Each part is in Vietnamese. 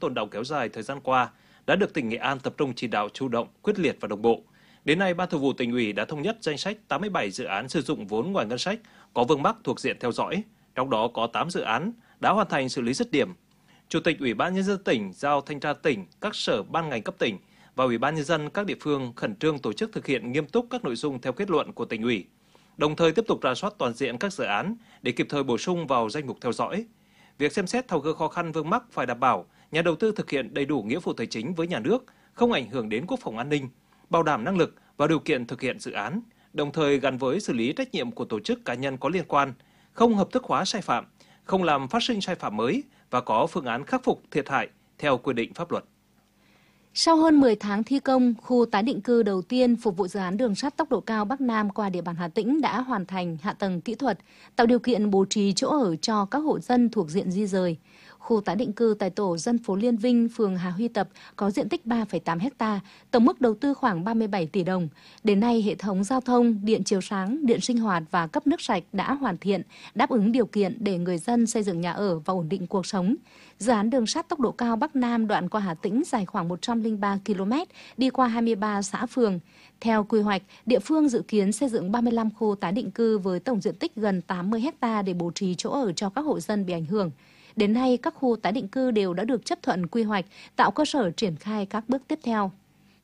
tồn đọng kéo dài thời gian qua đã được tỉnh Nghệ An tập trung chỉ đạo chủ động, quyết liệt và đồng bộ. Đến nay, Ban Thường vụ Tỉnh ủy đã thống nhất danh sách 87 dự án sử dụng vốn ngoài ngân sách có vướng mắc thuộc diện theo dõi, trong đó có 8 dự án đã hoàn thành xử lý dứt điểm. Chủ tịch Ủy ban Nhân dân tỉnh giao Thanh tra tỉnh, các sở ban ngành cấp tỉnh và Ủy ban Nhân dân các địa phương khẩn trương tổ chức thực hiện nghiêm túc các nội dung theo kết luận của Tỉnh ủy, đồng thời tiếp tục rà soát toàn diện các dự án để kịp thời bổ sung vào danh mục theo dõi. Việc xem xét tháo gỡ khó khăn vướng mắc phải đảm bảo nhà đầu tư thực hiện đầy đủ nghĩa vụ tài chính với nhà nước, không ảnh hưởng đến quốc phòng an ninh, bảo đảm năng lực và điều kiện thực hiện dự án, đồng thời gắn với xử lý trách nhiệm của tổ chức cá nhân có liên quan, không hợp thức hóa sai phạm, không làm phát sinh sai phạm mới và có phương án khắc phục thiệt hại theo quy định pháp luật. Sau hơn 10 tháng thi công, khu tái định cư đầu tiên phục vụ dự án đường sắt tốc độ cao Bắc Nam qua địa bàn Hà Tĩnh đã hoàn thành hạ tầng kỹ thuật, tạo điều kiện bố trí chỗ ở cho các hộ dân thuộc diện di dời. Khu tái định cư tại tổ dân phố Liên Vinh, phường Hà Huy Tập có diện tích 3,8 ha, tổng mức đầu tư khoảng 37 tỷ đồng. Đến nay, hệ thống giao thông, điện chiếu sáng, điện sinh hoạt và cấp nước sạch đã hoàn thiện, đáp ứng điều kiện để người dân xây dựng nhà ở và ổn định cuộc sống. Dự án đường sắt tốc độ cao Bắc Nam đoạn qua Hà Tĩnh dài khoảng 103 km, đi qua 23 xã phường. Theo quy hoạch, địa phương dự kiến xây dựng 35 khu tái định cư với tổng diện tích gần 80 ha để bố trí chỗ ở cho các hộ dân bị ảnh hưởng. Đến nay, các khu tái định cư đều đã được chấp thuận quy hoạch, tạo cơ sở triển khai các bước tiếp theo.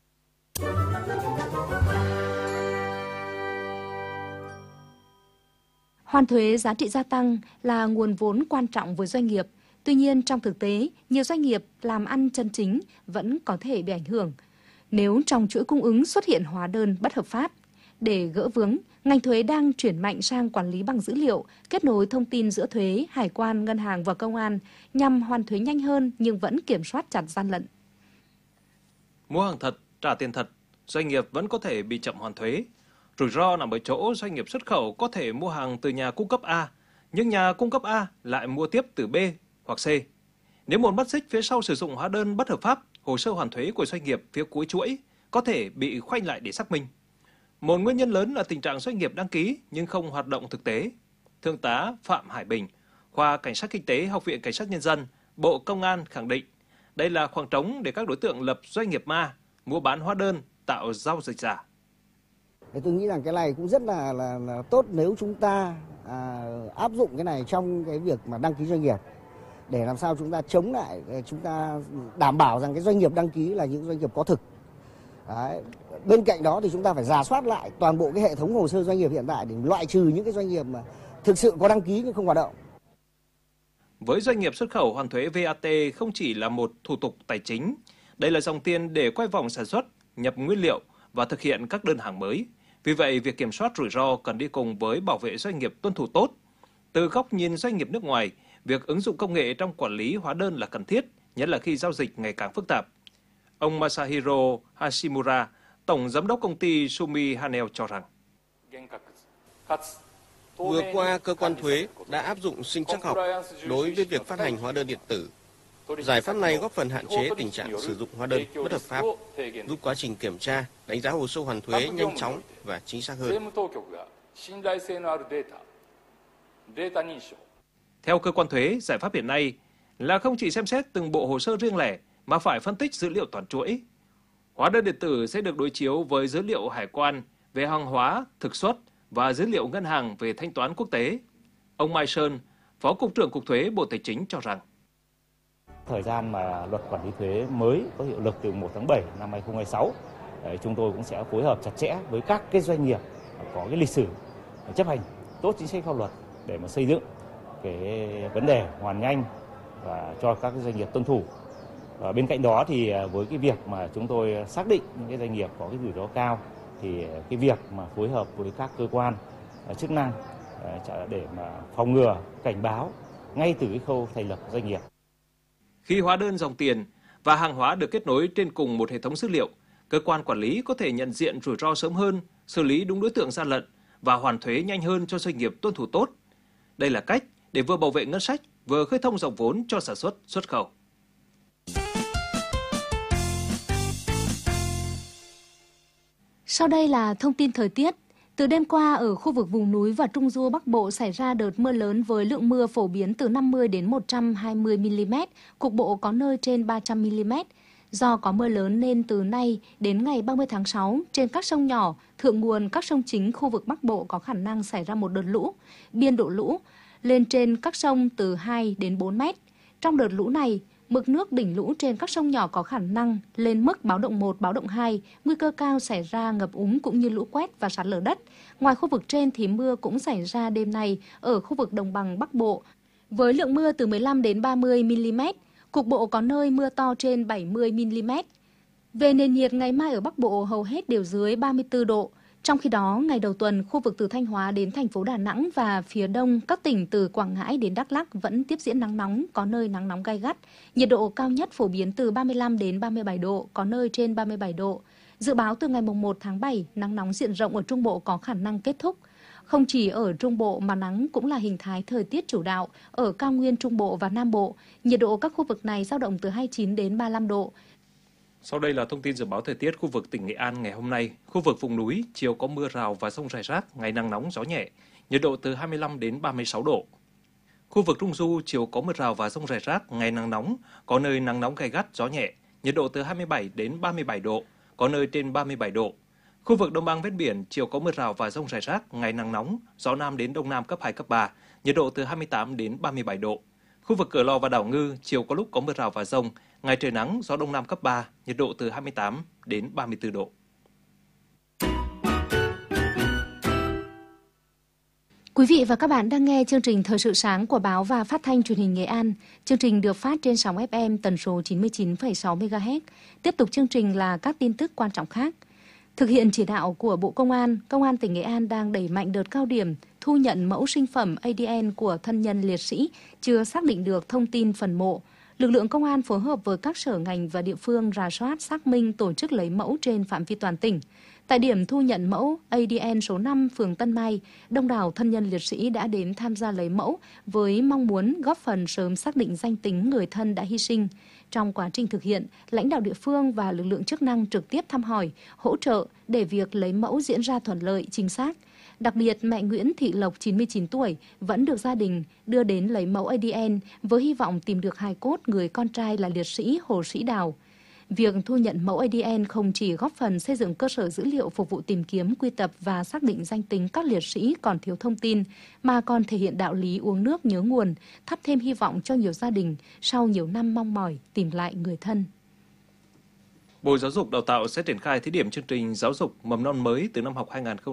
Hoàn thuế giá trị gia tăng là nguồn vốn quan trọng với doanh nghiệp. Tuy nhiên, trong thực tế, nhiều doanh nghiệp làm ăn chân chính vẫn có thể bị ảnh hưởng nếu trong chuỗi cung ứng xuất hiện hóa đơn bất hợp pháp. Để gỡ vướng, ngành thuế đang chuyển mạnh sang quản lý bằng dữ liệu, kết nối thông tin giữa thuế, hải quan, ngân hàng và công an nhằm hoàn thuế nhanh hơn nhưng vẫn kiểm soát chặt gian lận. Mua hàng thật, trả tiền thật, doanh nghiệp vẫn có thể bị chậm hoàn thuế. Rủi ro nằm ở chỗ doanh nghiệp xuất khẩu có thể mua hàng từ nhà cung cấp A, nhưng nhà cung cấp A lại mua tiếp từ B hoặc C. Nếu một mắt xích phía sau sử dụng hóa đơn bất hợp pháp, hồ sơ hoàn thuế của doanh nghiệp phía cuối chuỗi có thể bị khoanh lại để xác minh. Một nguyên nhân lớn là tình trạng doanh nghiệp đăng ký nhưng không hoạt động thực tế. Thượng tá Phạm Hải Bình, khoa Cảnh sát Kinh tế, Học viện Cảnh sát Nhân dân, Bộ Công an khẳng định đây là khoảng trống để các đối tượng lập doanh nghiệp ma, mua bán hóa đơn, tạo giao dịch giả. Tôi nghĩ rằng cái này cũng rất là tốt nếu chúng ta áp dụng cái này trong cái việc mà đăng ký doanh nghiệp, để làm sao chúng ta chống lại, chúng ta đảm bảo rằng cái doanh nghiệp đăng ký là những doanh nghiệp có thực. Đấy. Bên cạnh đó thì chúng ta phải rà soát lại toàn bộ cái hệ thống hồ sơ doanh nghiệp hiện tại để loại trừ những cái doanh nghiệp mà thực sự có đăng ký nhưng không hoạt động. Với doanh nghiệp xuất khẩu, hoàn thuế VAT không chỉ là một thủ tục tài chính, đây là dòng tiền để quay vòng sản xuất, nhập nguyên liệu và thực hiện các đơn hàng mới. Vì vậy, việc kiểm soát rủi ro cần đi cùng với bảo vệ doanh nghiệp tuân thủ tốt. Từ góc nhìn doanh nghiệp nước ngoài, việc ứng dụng công nghệ trong quản lý hóa đơn là cần thiết, nhất là khi giao dịch ngày càng phức tạp. Ông Masahiro Hashimura, Tổng Giám đốc công ty Sumi Hanel cho rằng vừa qua, cơ quan thuế đã áp dụng sinh trắc học đối với việc phát hành hóa đơn điện tử. Giải pháp này góp phần hạn chế tình trạng sử dụng hóa đơn bất hợp pháp, giúp quá trình kiểm tra, đánh giá hồ sơ hoàn thuế nhanh chóng và chính xác hơn. Theo cơ quan thuế, giải pháp hiện nay là không chỉ xem xét từng bộ hồ sơ riêng lẻ mà phải phân tích dữ liệu toàn chuỗi. Hóa đơn điện tử sẽ được đối chiếu với dữ liệu hải quan về hàng hóa, thực xuất và dữ liệu ngân hàng về thanh toán quốc tế. Ông Mai Sơn, Phó Cục trưởng Cục Thuế Bộ Tài chính cho rằng thời gian mà luật quản lý thuế mới có hiệu lực từ 1 tháng 7 năm 2026, chúng tôi cũng sẽ phối hợp chặt chẽ với các cái doanh nghiệp có cái lịch sử chấp hành tốt chính sách pháp luật để mà xây dựng cái vấn đề hoàn nhanh và cho các doanh nghiệp tuân thủ. Bên cạnh đó thì với cái việc mà chúng tôi xác định những cái doanh nghiệp có cái rủi ro cao thì cái việc mà phối hợp với các cơ quan chức năng để mà phòng ngừa, cảnh báo ngay từ cái khâu thành lập doanh nghiệp. Khi hóa đơn dòng tiền và hàng hóa được kết nối trên cùng một hệ thống dữ liệu, cơ quan quản lý có thể nhận diện rủi ro sớm hơn, xử lý đúng đối tượng gian lận và hoàn thuế nhanh hơn cho doanh nghiệp tuân thủ tốt. Đây là cách để vừa bảo vệ ngân sách, vừa khơi thông dòng vốn cho sản xuất, xuất khẩu. Sau đây là thông tin thời tiết. Từ đêm qua, ở khu vực vùng núi và Trung Du Bắc Bộ xảy ra đợt mưa lớn với lượng mưa phổ biến từ 50 đến 120 mm, cục bộ có nơi trên 300 mm. Do có mưa lớn nên từ nay đến ngày 30 tháng 6, trên các sông nhỏ, thượng nguồn các sông chính khu vực Bắc Bộ có khả năng xảy ra một đợt lũ. Biên độ lũ lên trên các sông từ 2 đến 4 mét. Trong đợt lũ này, mực nước đỉnh lũ trên các sông nhỏ có khả năng lên mức báo động 1, báo động 2, nguy cơ cao xảy ra ngập úng cũng như lũ quét và sạt lở đất. Ngoài khu vực trên thì mưa cũng xảy ra đêm nay ở khu vực đồng bằng Bắc Bộ, với lượng mưa từ 15 đến 30 mm, cục bộ có nơi mưa to trên 70 mm. Về nền nhiệt, ngày mai ở Bắc Bộ hầu hết đều dưới 34 độ. Trong khi đó, ngày đầu tuần, khu vực từ Thanh Hóa đến thành phố Đà Nẵng và phía đông các tỉnh từ Quảng Ngãi đến Đắk Lắk vẫn tiếp diễn nắng nóng, có nơi nắng nóng gay gắt. Nhiệt độ cao nhất phổ biến từ 35 đến 37 độ, có nơi trên 37 độ. Dự báo từ ngày 1 tháng 7, nắng nóng diện rộng ở Trung Bộ có khả năng kết thúc. Không chỉ ở Trung Bộ mà nắng cũng là hình thái thời tiết chủ đạo ở cao nguyên Trung Bộ và Nam Bộ. Nhiệt độ các khu vực này dao động từ 29 đến 35 độ. Sau đây là thông tin dự báo thời tiết khu vực tỉnh Nghệ An ngày hôm nay. Khu vực vùng núi, chiều có mưa rào và dông rải rác, ngày nắng nóng gió nhẹ, nhiệt độ từ 25 đến 36 độ. Khu vực Trung Du, chiều có mưa rào và dông rải rác, ngày nắng nóng, có nơi nắng nóng gay gắt, gió nhẹ, nhiệt độ từ 27 đến 37 độ, có nơi trên 37 độ. Khu vực Đồng bằng ven biển, chiều có mưa rào và dông rải rác, ngày nắng nóng, gió Nam đến Đông Nam cấp 2, cấp 3, nhiệt độ từ 28 đến 37 độ. Khu vực Cửa Lò và Đảo Ngư, chiều có lúc có mưa rào và dông, ngày trời nắng, gió Đông Nam cấp 3, nhiệt độ từ 28 đến 34 độ. Quý vị và các bạn đang nghe chương trình Thời sự sáng của Báo và Phát thanh Truyền hình Nghệ An. Chương trình được phát trên sóng FM tần số 99,6 MHz. Tiếp tục chương trình là các tin tức quan trọng khác. Thực hiện chỉ đạo của Bộ Công an tỉnh Nghệ An đang đẩy mạnh đợt cao điểm thu nhận mẫu sinh phẩm ADN của thân nhân liệt sĩ chưa xác định được thông tin phần mộ. Lực lượng công an phối hợp với các sở ngành và địa phương rà soát, xác minh, tổ chức lấy mẫu trên phạm vi toàn tỉnh. Tại điểm thu nhận mẫu ADN số 5 phường Tân Mai, đông đảo thân nhân liệt sĩ đã đến tham gia lấy mẫu với mong muốn góp phần sớm xác định danh tính người thân đã hy sinh. Trong quá trình thực hiện, lãnh đạo địa phương và lực lượng chức năng trực tiếp thăm hỏi, hỗ trợ để việc lấy mẫu diễn ra thuận lợi, chính xác. Đặc biệt, mẹ Nguyễn Thị Lộc, 99 tuổi, vẫn được gia đình đưa đến lấy mẫu ADN với hy vọng tìm được hài cốt người con trai là liệt sĩ Hồ Sĩ Đào. Việc thu nhận mẫu ADN không chỉ góp phần xây dựng cơ sở dữ liệu phục vụ tìm kiếm, quy tập và xác định danh tính các liệt sĩ còn thiếu thông tin, mà còn thể hiện đạo lý uống nước nhớ nguồn, thắp thêm hy vọng cho nhiều gia đình sau nhiều năm mong mỏi tìm lại người thân. Bộ Giáo dục Đào tạo sẽ triển khai thí điểm chương trình giáo dục mầm non mới từ năm học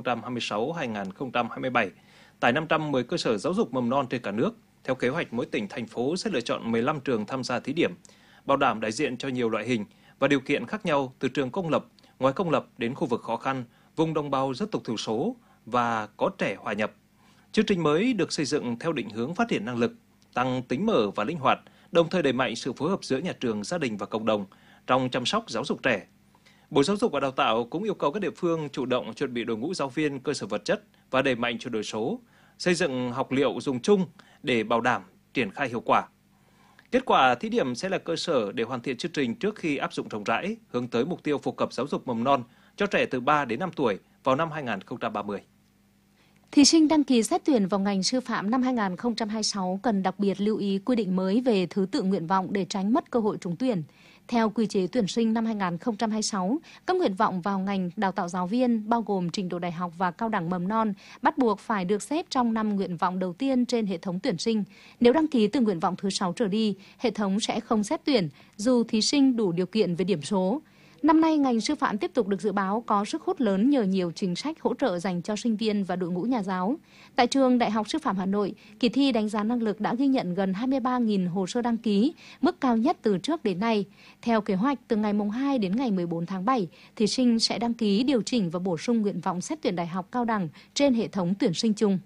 2026-2027 tại 510 cơ sở giáo dục mầm non trên cả nước. Theo kế hoạch, mỗi tỉnh, thành phố sẽ lựa chọn 15 trường tham gia thí điểm, bảo đảm đại diện cho nhiều loại hình và điều kiện khác nhau từ trường công lập, ngoài công lập đến khu vực khó khăn, vùng đồng bào dân tộc thiểu số và có trẻ hòa nhập. Chương trình mới được xây dựng theo định hướng phát triển năng lực, tăng tính mở và linh hoạt, đồng thời đẩy mạnh sự phối hợp giữa nhà trường, gia đình và cộng đồng trong chăm sóc giáo dục trẻ. Bộ Giáo dục và Đào tạo cũng yêu cầu các địa phương chủ động chuẩn bị đội ngũ giáo viên, cơ sở vật chất và đẩy mạnh chuyển đổi số, xây dựng học liệu dùng chung để bảo đảm triển khai hiệu quả. Kết quả thí điểm sẽ là cơ sở để hoàn thiện chương trình trước khi áp dụng rộng rãi, hướng tới mục tiêu phổ cập giáo dục mầm non cho trẻ từ 3 đến 5 tuổi vào năm 2030. Thí sinh đăng ký xét tuyển vào ngành sư phạm năm 2026 cần đặc biệt lưu ý quy định mới về thứ tự nguyện vọng để tránh mất cơ hội trúng tuyển. Theo quy chế tuyển sinh năm 2026, các nguyện vọng vào ngành đào tạo giáo viên bao gồm trình độ đại học và cao đẳng mầm non bắt buộc phải được xếp trong 5 nguyện vọng đầu tiên trên hệ thống tuyển sinh. Nếu đăng ký từ nguyện vọng thứ 6 trở đi, hệ thống sẽ không xét tuyển dù thí sinh đủ điều kiện về điểm số. Năm nay, ngành sư phạm tiếp tục được dự báo có sức hút lớn nhờ nhiều chính sách hỗ trợ dành cho sinh viên và đội ngũ nhà giáo. Tại trường Đại học Sư phạm Hà Nội, kỳ thi đánh giá năng lực đã ghi nhận gần 23.000 hồ sơ đăng ký, mức cao nhất từ trước đến nay. Theo kế hoạch, từ ngày 2 đến ngày 14 tháng 7, thí sinh sẽ đăng ký điều chỉnh và bổ sung nguyện vọng xét tuyển đại học cao đẳng trên hệ thống tuyển sinh chung.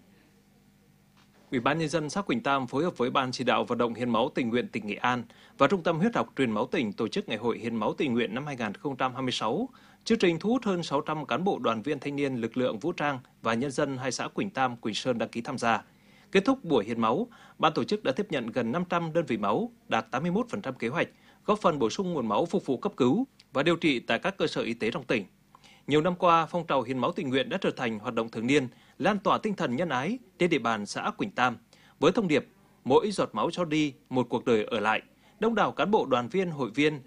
Ủy ban Nhân dân xã Quỳnh Tam phối hợp với Ban chỉ đạo vận động hiến máu tình nguyện tỉnh Nghệ An và Trung tâm huyết học truyền máu tỉnh tổ chức Ngày hội hiến máu tình nguyện năm 2026. Chương trình thu hút hơn 600 cán bộ, đoàn viên thanh niên, lực lượng vũ trang và nhân dân hai xã Quỳnh Tam, Quỳnh Sơn đăng ký tham gia. Kết thúc buổi hiến máu, ban tổ chức đã tiếp nhận gần 500 đơn vị máu, đạt 81% kế hoạch, góp phần bổ sung nguồn máu phục vụ cấp cứu và điều trị tại các cơ sở y tế trong tỉnh. Nhiều năm qua, phong trào hiến máu tình nguyện đã trở thành hoạt động thường niên, lan tỏa tinh thần nhân ái trên địa bàn xã Quỳnh Tam. Với thông điệp mỗi giọt máu cho đi, một cuộc đời ở lại, đông đảo cán bộ, đoàn viên, hội viên